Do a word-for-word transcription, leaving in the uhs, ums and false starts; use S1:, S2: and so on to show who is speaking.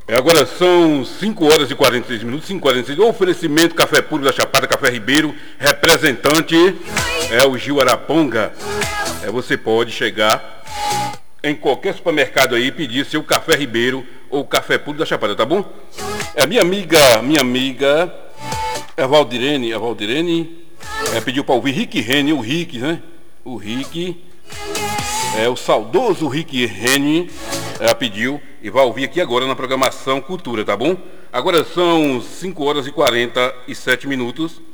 S1: É, agora são cinco horas e quarenta e seis minutos, cinco e quarenta e seis. Oferecimento Café Puro da Chapada, Café Ribeiro, representante é o Gil Araponga. É, você pode chegar em qualquer supermercado aí e pedir seu Café Ribeiro ou Café Puro da Chapada, tá bom? É, minha amiga, minha amiga, a Valdirene, a Valdirene é, pediu para ouvir Rick Rennie, o Rick, né? O Rick, é o saudoso Rick Rennie. Ela pediu e vai ouvir aqui agora na programação Cultura, tá bom? Agora são cinco horas e quarenta e sete minutos.